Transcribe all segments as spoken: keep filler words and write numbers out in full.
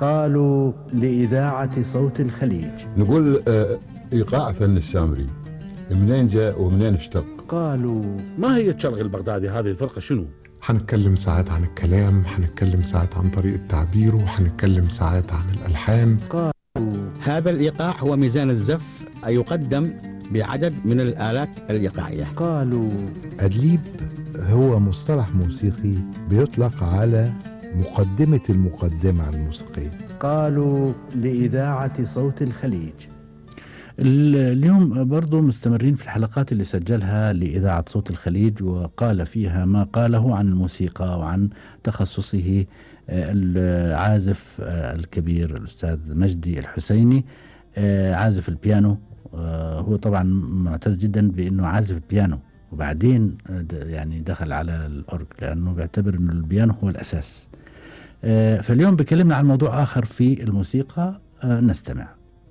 قالوا لإذاعة صوت الخليج. نقول آه إيقاع فن السامري منين جاء ومنين اشتق؟ قالوا ما هي الشرق البغدادي هذه الفرقة شنو؟ حنتكلم ساعات عن الكلام، حنتكلم ساعات عن طريقة تعبيره، وحنتكلم ساعات عن الألحان. قالوا هذا الإيقاع هو ميزان الزف يقدم بعدد من الآلات الإيقاعية. قالوا أدليب هو مصطلح موسيقي بيطلق على مقدمة المقدمة الموسيقية. قالوا لإذاعة صوت الخليج. اليوم برضو مستمرين في الحلقات اللي سجلها لإذاعة صوت الخليج، وقال فيها ما قاله عن الموسيقى وعن تخصصه العازف الكبير الأستاذ مجدي الحسيني، عازف البيانو. هو طبعا معتز جدا بأنه عازف بيانو، وبعدين يعني دخل على الأورج لأنه بيعتبر أنه البيانو هو الأساس. فاليوم بكلمنا عن موضوع آخر في الموسيقى، نستمع.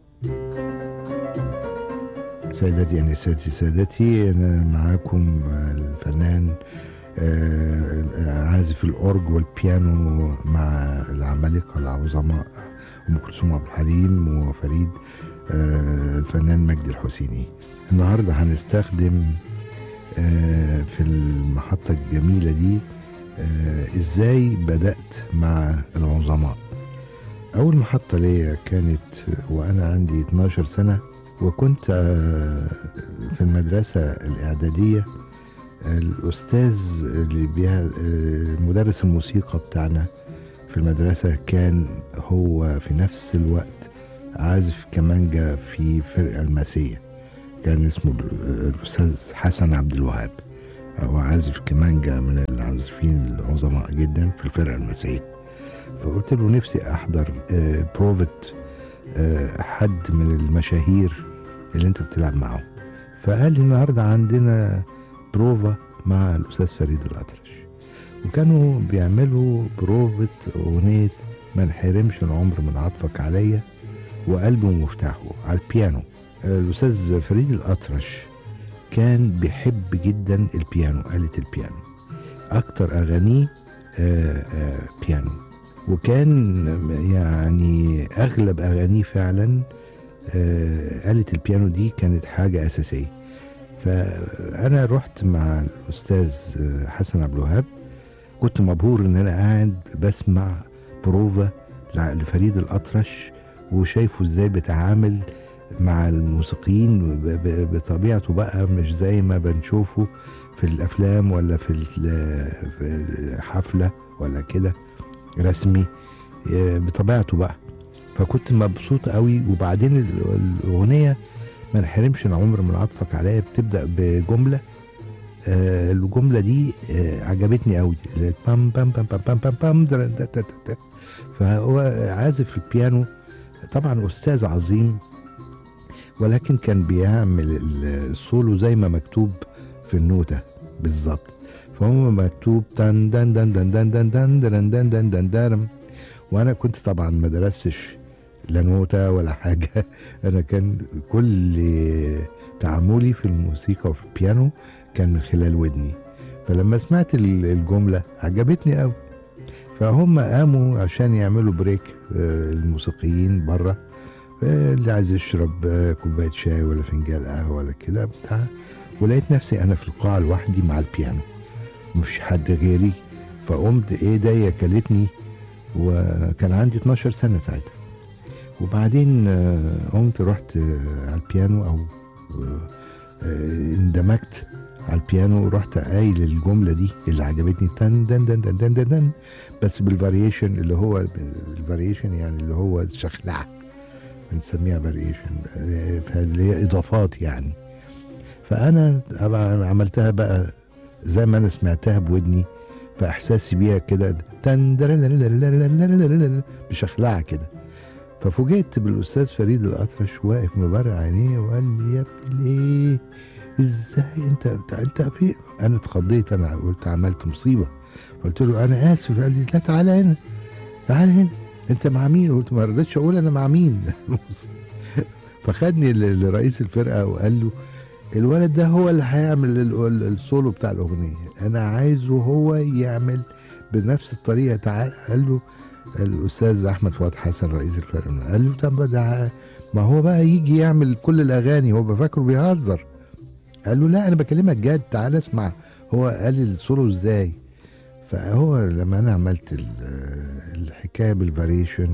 سيداتي أنساتي سادتي، أنا معاكم الفنان عازف الأورج والبيانو مع العمالقة العظماء أم كلثوم عبد الحليم وفريد، الفنان مجدي الحسيني. النهاردة هنستخدم في المحطة الجميلة دي إزاي بدأت مع العظماء. أول محطة ليا كانت وأنا عندي اتناشر سنة، وكنت في المدرسة الإعدادية. الأستاذ اللي بيها مدرس الموسيقى بتاعنا في المدرسة كان هو في نفس الوقت عازف كمانجا في فرقة الماسية، كان اسمه الأستاذ حسن عبد الوهاب، هو عازف كمانجا من العازفين العظماء جدا في الفرقة الماسية. فقلت له نفسي أحضر بروفت حد من المشاهير اللي انت بتلعب معه. فقال لي النهارده عندنا بروفا مع الأستاذ فريد الأطرش، وكانوا بيعملوا بروفة أغنية ما نحرمش العمر من عطفك عليا وقلبه مفتاحه على البيانو. الأستاذ فريد الأطرش كان بيحب جدا البيانو، آلة البيانو، أكتر أغانيه آآ آآ بيانو، وكان يعني أغلب أغانيه فعلا آلة البيانو دي كانت حاجة أساسية. فأنا رحت مع الأستاذ حسن عبد الوهاب، كنت مبهور إن أنا قاعد بسمع بروفا لفريد الأطرش وشايفه إزاي بيتعامل مع الموسيقيين بطبيعته بقى، مش زي ما بنشوفه في الأفلام ولا في الحفلة ولا كده رسمي، بطبيعته بقى. فكنت مبسوط قوي. وبعدين الأغنية ما نحرمش العمر من عطفك عليا بتبدأ بجملة، آه الجملة دي آه عجبتني قوي، بام بام بام بام بام بام بام. فهو عازف البيانو طبعا أستاذ عظيم، ولكن كان بيعمل السولو زي ما مكتوب في النوتة بالظبط. فهو مكتوب تن دن دن دن دن دن دن دن دن دن دن دن. وانا كنت طبعا ما درستش لا نوتة ولا حاجة، انا كان كل تعاملي في الموسيقى وفي البيانو كان من خلال ودني. فلما سمعت الجملة عجبتني قوي، فهم قاموا عشان يعملوا بريك الموسيقيين بره، اللي عايز يشرب كوباية شاي ولا فنجان قهوة ولا كده بتاع، ولقيت نفسي انا في القاعة لوحدي مع البيانو، مش حد غيري. فقمت ايه ده كلتني، وكان عندي اتناشر سنة ساعتها. وبعدين قمت رحت على البيانو، او اندمجت على البيانو ورحت قايل الجملة دي اللي عجبتني تن دن دن دن دن دن, دن بس بالفاريشن اللي هو الفاريشن يعني اللي هو الشخلعة بنسميها فاريشن، اللي هي اضافات يعني. فانا عملتها بقى زي ما انا سمعتها بودني، فاحساسي بيها كده تن بشخلعة كده. ففوجئت بالاستاذ فريد الأطرش واقف مبرع عينيه وقال لي يا ابني ليه ازاي انت انت في. انا اتخضيت، انا قلت عملت مصيبه. قلت له انا اسف. قال لي لا تعالى هنا تعالى هنا انت مع مين؟ قلت ما رضيتش اقول انا مع مين. فخدني لرئيس الفرقه وقال له الولد ده هو اللي هيعمل السولو بتاع الاغنيه، انا عايزه هو يعمل بنفس الطريقه. تعال قال له الاستاذ احمد فؤاد حسن رئيس الفرقه قال له طب ده ما هو بقى يجي يعمل كل الاغاني، هو بفكره بيهزر. قال له لا انا بكلمك جد، تعال اسمع هو قال السولو ازاي. فهو لما انا عملت الحكايه بالفاريشن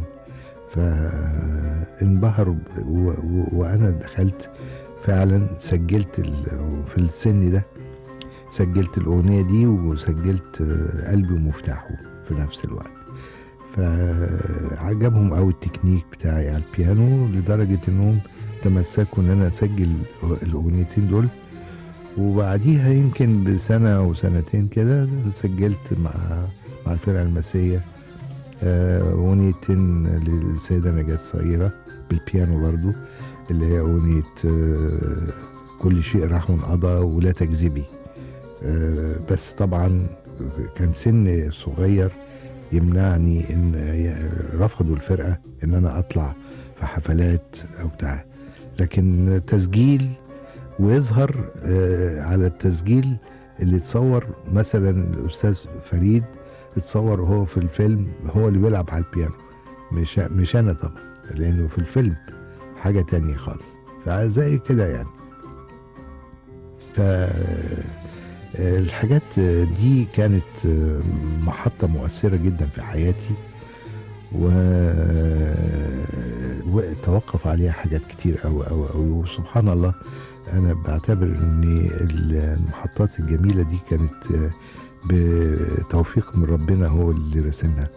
فانبهر، وانا دخلت فعلا سجلت في السن ده، سجلت الاغنيه دي وسجلت قلبي ومفتاحه في نفس الوقت. فعجبهم قوي التكنيك بتاعي على البيانو لدرجه انهم تمسكوا ان انا اسجل الاغنيتين دول. وبعديها يمكن بسنه وسنتين كده سجلت مع مع الفرقه المسيه اغنيتين للسيده نجاة صغيره بالبيانو برضو، اللي هي اغنيه كل شيء راح وانقضى ولا تكذبي. بس طبعا كان سن صغير يمنعني، ان رفضوا الفرقه ان انا اطلع في حفلات او بتاع، لكن تسجيل ويظهر على التسجيل اللي اتصور مثلا الاستاذ فريد اتصور وهو في الفيلم هو اللي بيلعب على البيانو، مش مش انا طبعا، لانه في الفيلم حاجه تانية خالص. فزي كده يعني. ف الحاجات دي كانت محطة مؤثرة جدا في حياتي، وتوقف عليها حاجات كتير أوي أوي أوي. وسبحان الله أنا بعتبر أن المحطات الجميلة دي كانت بتوفيق من ربنا هو اللي رسمها.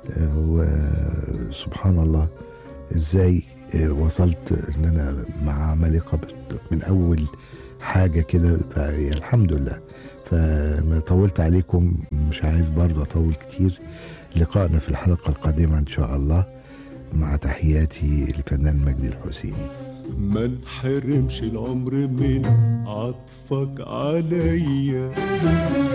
وسبحان الله إزاي وصلت أن أنا مع ملكة من أول حاجة كده، فالحمد لله. فما طولت عليكم، مش عايز برضه أطول كتير. لقائنا في الحلقة القادمة إن شاء الله، مع تحياتي الفنان مجدي الحسيني. ما نحرمش العمر من عطفك عليا،